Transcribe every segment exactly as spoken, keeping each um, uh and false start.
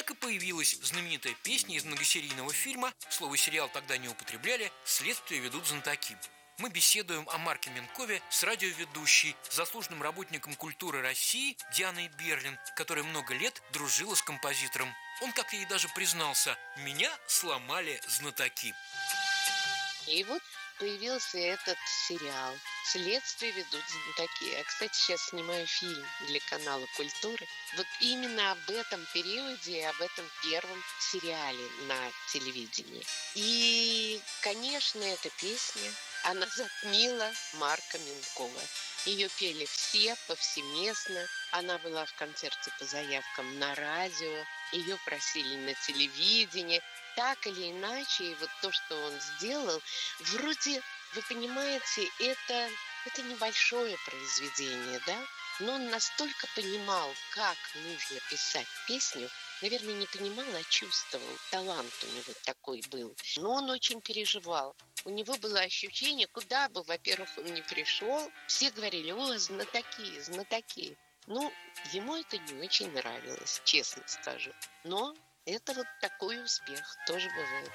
Так и появилась знаменитая песня из многосерийного фильма, слово «сериал» тогда не употребляли, «Следствие ведут знатоки». Мы беседуем о Марке Минкове с радиоведущей, заслуженным работником культуры России Дианой Берлин, которая много лет дружила с композитором. Он, как ей даже признался, «меня сломали знатоки». И вот появился этот сериал «Следствие ведут знатоки». Я, кстати, сейчас снимаю фильм для канала «Культура». Вот именно об этом периоде и об этом первом сериале на телевидении. И, конечно, эта песня, она затмила Марка Минкова. Ее пели все повсеместно. Она была в концерте по заявкам на радио. Ее просили на телевидении. Так или иначе, и вот то, что он сделал, вроде, вы понимаете, это, это небольшое произведение, да? Но он настолько понимал, как нужно писать песню, наверное, не понимал, а чувствовал. Талант у него такой был. Но он очень переживал. У него было ощущение, куда бы, во-первых, он не пришел, все говорили: «О, знатоки, знатоки». Ну, ему это не очень нравилось, честно скажу. Но это вот такой успех тоже бывает.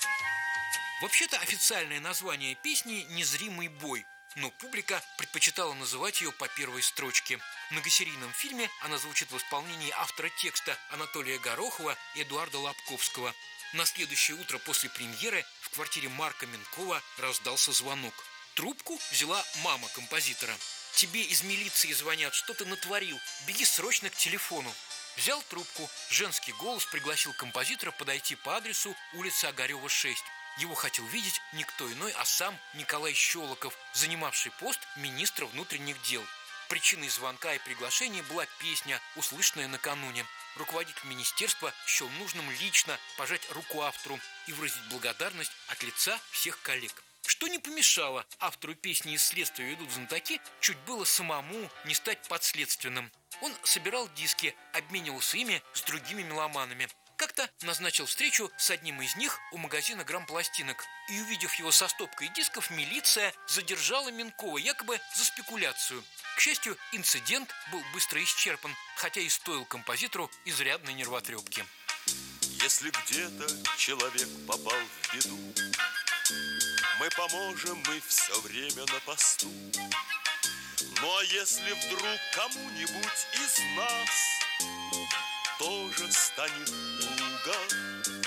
Вообще-то официальное название песни «Незримый бой», но публика предпочитала называть ее по первой строчке. В многосерийном фильме она звучит в исполнении автора текста Анатолия Горохова и Эдуарда Лобковского. На следующее утро после премьеры в квартире Марка Минкова раздался звонок. Трубку взяла мама композитора. «Тебе из милиции звонят, что ты натворил? Беги срочно к телефону». Взял трубку, женский голос пригласил композитора подойти по адресу улица Огарева, шесть. Его хотел видеть никто иной, а сам Николай Щелоков, занимавший пост министра внутренних дел. Причиной звонка и приглашения была песня, услышанная накануне. Руководитель министерства счел нужным лично пожать руку автору и выразить благодарность от лица всех коллег. Что не помешало автору песни «Из следствия ведут знатоки» чуть было самому не стать подследственным. Он собирал диски, обменивался ими с другими меломанами. Как-то назначил встречу с одним из них у магазина грампластинок. И, увидев его со стопкой дисков, милиция задержала Минкова якобы за спекуляцию. К счастью, инцидент был быстро исчерпан, хотя и стоил композитору изрядной нервотрепки. Если где-то человек попал в беду, мы поможем, мы все время на посту. Ну а если вдруг кому-нибудь из нас тоже станет туго,